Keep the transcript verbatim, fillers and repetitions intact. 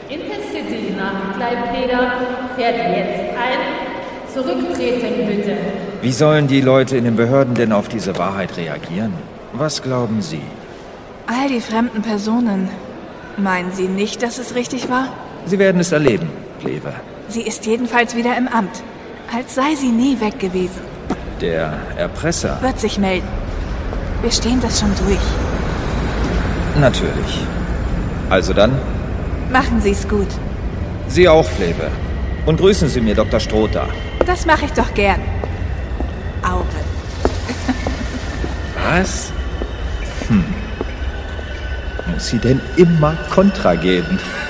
Intercity nach Kleipeda fährt jetzt ein. Zurücktreten bitte. Wie sollen die Leute in den Behörden denn auf diese Wahrheit reagieren? Was glauben Sie? All die fremden Personen. Meinen Sie nicht, dass es richtig war? Sie werden es erleben, Kleve. Sie ist jedenfalls wieder im Amt. Als sei sie nie weg gewesen. Der Erpresser? Wird sich melden. Wir stehen das schon durch. Natürlich. Also dann? Machen Sie es gut. Sie auch, Kleve. Und grüßen Sie mir Doktor Strother. Das mache ich doch gern. Aure. Was? Hm. Muss sie denn immer Kontra geben?